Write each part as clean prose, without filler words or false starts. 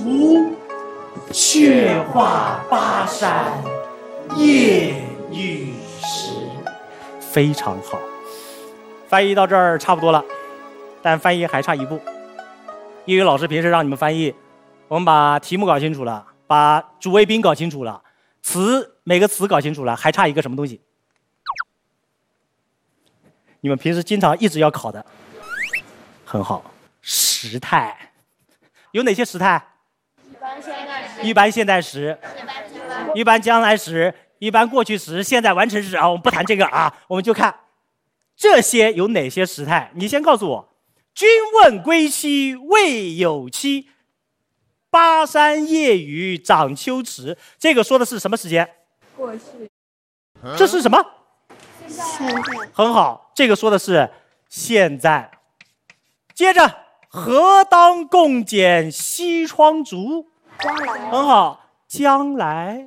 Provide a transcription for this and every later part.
竹，却话巴山夜雨时。非常好，翻译到这儿差不多了，但翻译还差一步。英语老师平时让你们翻译，我们把题目搞清楚了，把主谓宾搞清楚了，每个词搞清楚了，还差一个什么东西？你们平时经常一直要考的，很好，时态。有哪些时态？一般现在时、一般将来时、一般过去时、现在完成时啊，我们不谈这个啊，我们就看这些有哪些时态。你先告诉我，君问归期未有期，巴山夜雨涨秋池，这个说的是什么时间？ 过去。 这是什么？ 现在。 很好，这个说的是现在。接着，何当共剪西窗烛？ 将来。 很好，将来。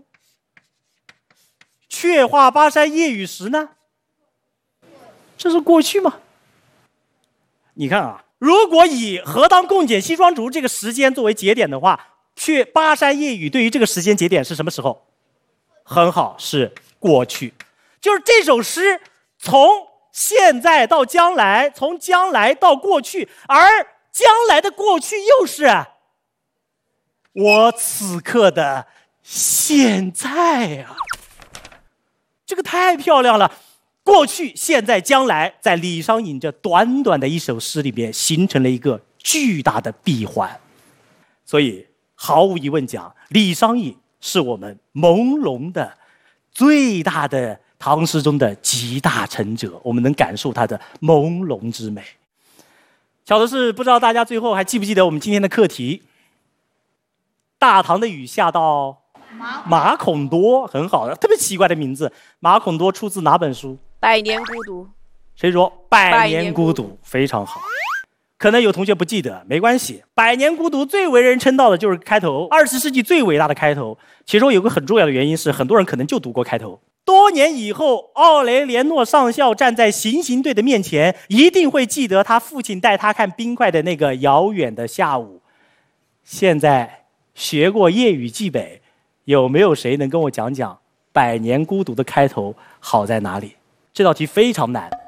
却话巴山夜雨时呢？这是过去吗？你看啊，如果以何当共剪西窗烛这个时间作为节点的话，却巴山夜雨对于这个时间节点是什么时候？很好，是过去。就是这首诗从现在到将来，从将来到过去，而将来的过去又是我此刻的现在啊！这个太漂亮了。过去、现在、将来，在李商隐这短短的一首诗里面，形成了一个巨大的闭环。所以，毫无疑问讲，李商隐是我们朦胧的最大的唐诗中的集大成者，我们能感受他的朦胧之美。巧的是，不知道大家最后还记不记得我们今天的课题？大唐的雨下到马孔多，很好的，特别奇怪的名字。马孔多出自哪本书？ 百年孤独。 谁说？百年孤独，非常好。可能有同学不记得，没关系。百年孤独最为人称道的就是开头，20世纪最伟大的开头。其中有个很重要的原因是，很多人可能就读过开头。多年以后，奥雷连诺上校站在行刑队的面前，一定会记得他父亲带他看冰块的那个遥远的下午。现在学过夜雨寄北，有没有谁能跟我讲讲百年孤独的开头好在哪里？这道题非常难，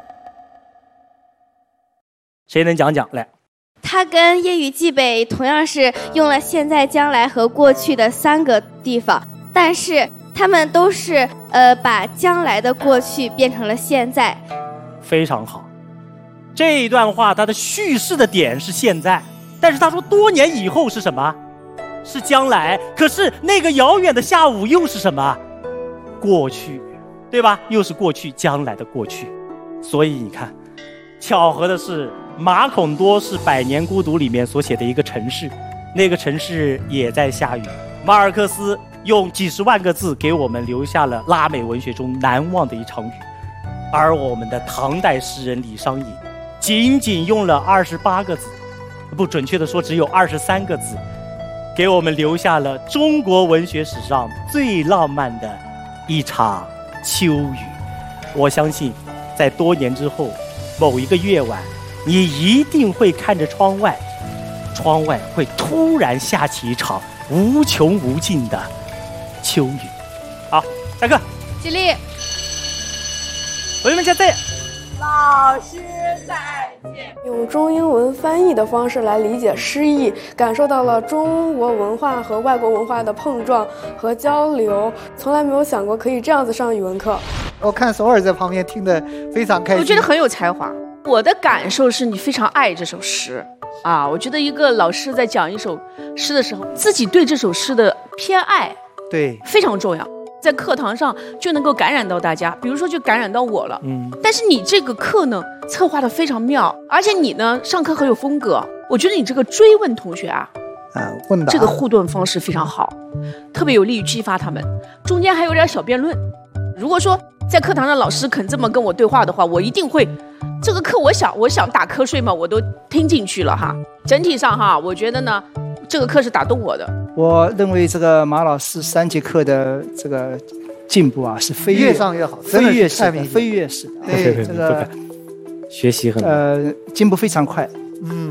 谁能讲讲来？ 它跟夜雨寄北同样是用了现在、将来和过去的3个地方，但是他们都是把将来的过去变成了现在。 非常好，这一段话它的叙事的点是现在，但是他说多年以后是什么？是将来。可是那个遥远的下午又是什么？过去，对吧？又是过去，将来的过去。所以你看，巧合的是，马孔多是《百年孤独》里面所写的一个城市，那个城市也在下雨。马尔克斯用几十万个字给我们留下了拉美文学中难忘的一场雨，而我们的唐代诗人李商隐仅仅用了28个字，不准确的说只有23个字，给我们留下了中国文学史上最浪漫的一场秋雨。我相信在多年之后某一个夜晚，你一定会看着窗外会突然下起一场无穷无尽的秋雨。好，下课， 起立。 同学们再见。 老师再见。 用中英文翻译的方式来理解诗意，感受到了中国文化和外国文化的碰撞和交流，从来没有想过可以这样子上语文课。 我看首尔在旁边听得非常开心， 我觉得很有才华。我的感受是你非常爱这首诗啊！我觉得一个老师在讲一首诗的时候，自己对这首诗的偏爱， 对， 非常重要。在课堂上就能够感染到大家，比如说就感染到我了。但是你这个课呢，策划的非常妙，而且你呢上课很有风格。我觉得你这个追问同学问答这个互动方式非常好，特别有利于激发他们。中间还有点小辩论。如果说在课堂上老师肯这么跟我对话的话，我一定会。这个课我想打瞌睡嘛，我都听进去了哈。整体上哈，我觉得呢，这个课是打动我的。 我认为这个马老师3节课的这个进步啊，是越上越好，飞跃式的，飞跃式的。对，这个学习很进步非常快。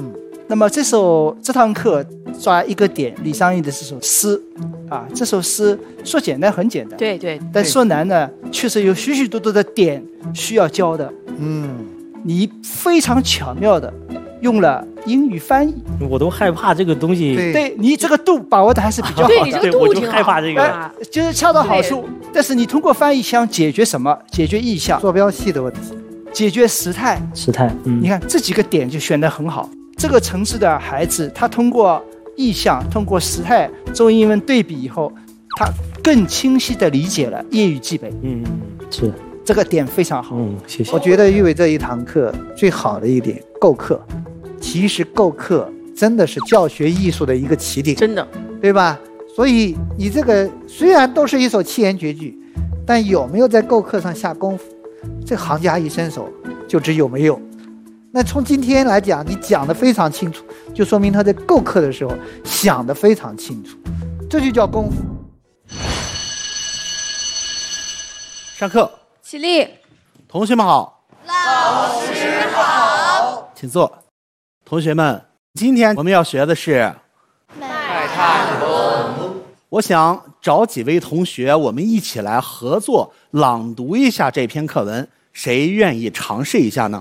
那么这堂课抓一个点，李商隐的这首诗啊，这首诗说简单很简单， 对对， 但说难呢，确实有许许多多的点需要教的。你非常巧妙的用了英语翻译， 我都害怕这个东西。 对你这个度把握的还是比较好的。 对你这个度我就害怕这个， 就是恰到好处。但是你通过翻译想解决什么？解决意象、 坐标系的问题， 解决时态。你看这几个点就选得很好。这个层次的孩子，他通过意象、通过时态、中英文对比以后，他更清晰地理解了业与冀北。 是这个点非常好。 谢谢。 我觉得玉伟这一堂课最好的一点，构课。其实构课真的是教学艺术的一个起点， 真的， 对吧？所以你这个虽然都是一首七言绝句，但有没有在构课上下功夫，这行家一伸手就知有没有。那从今天来讲，你讲得非常清楚，就说明他在构课的时候想得非常清楚，这就叫功夫。 上课， 起立。 同学们好。 老师好。 请坐。同学们，今天我们要学的是卖炭翁。 我想找几位同学，我们一起来合作朗读一下这篇课文，谁愿意尝试一下呢？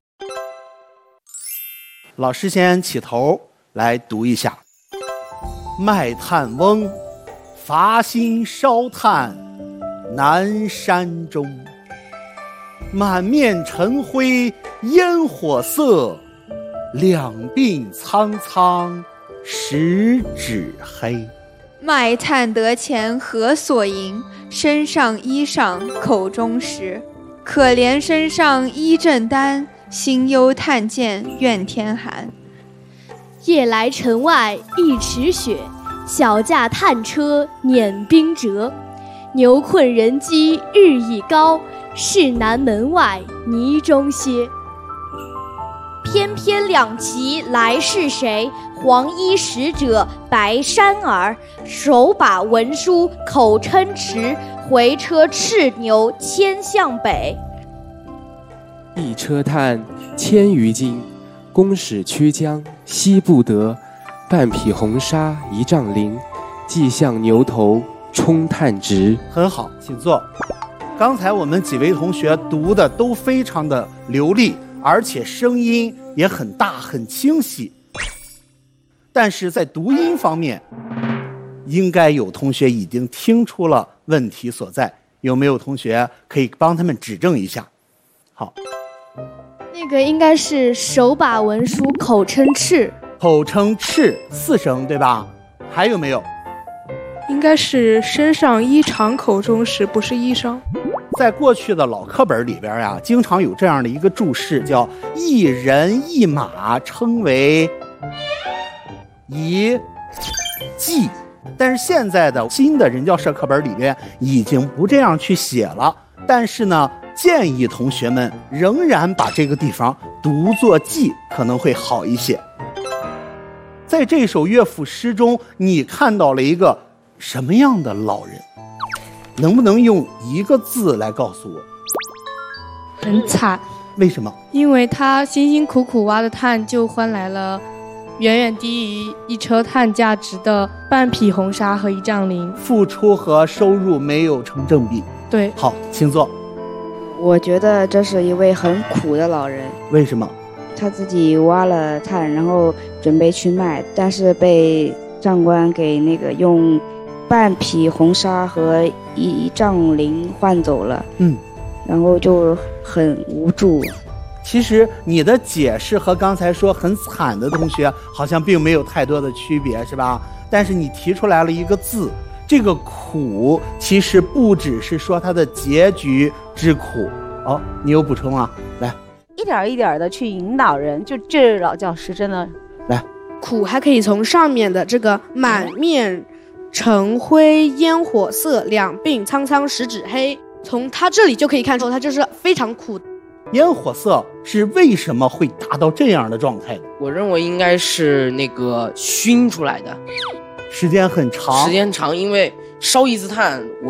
老师先起头来读一下。卖炭翁，伐薪烧炭南山中。满面尘灰烟火色，两鬓苍苍十指黑。 卖炭得钱何所营？身上衣裳口中食。可怜身上衣正单，心忧炭贱愿天寒。 夜来城外一尺雪，小驾炭车碾冰辙。牛困人饥日益高，市南门外泥中歇。翩翩两骑来是谁？黄衣使者白衫儿，手把文书口称驰，回车赤牛牵向北。 一车炭千余斤，公使驱将惜不得。半匹红纱一丈绫，系向牛头冲炭直。 很好，请坐。刚才我们几位同学读的都非常的流利，而且声音也很大很清晰。但是在读音方面，应该有同学已经听出了问题所在，有没有同学可以帮他们指正一下？好， 那个应该是手把文书口称赤， 口称赤四声对吧？还有没有？ 应该是身上衣裳口中食，不是衣裳。 在过去的老课本里边呀，经常有这样的一个注释，叫一人一马称为一骑。但是现在的新的人教社课本里边已经不这样去写了，但是呢，建议同学们仍然把这个地方读作骑，可能会好一些。在这首乐府诗中，你看到了一个什么样的老人？能不能用一个字来告诉我？ 很惨。 为什么？ 因为他辛辛苦苦挖的炭，就换来了远远低于一车炭价值的半匹红纱和一丈绫。 付出和收入没有成正比。 对。 好，请坐。 我觉得这是一位很苦的老人。 为什么？ 他自己挖了炭，然后准备去卖，但是被长官给用半匹红纱和一丈绫换走了。然后就很无助。 其实你的解释和刚才说很惨的同学好像并没有太多的区别，是吧？但是你提出来了一个字，这个苦其实不只是说它的结局之苦。哦，你有补充啊？来， 一点一点的去引导人，就这老教师真的来。 苦还可以从上面的这个满面尘灰烟火色，两鬓苍苍十指黑，从他这里就可以看出他就是非常苦。 烟火色是为什么会达到这样的状态的？ 我认为应该是那个熏出来的， 时间很长。 时间长，因为烧一次炭，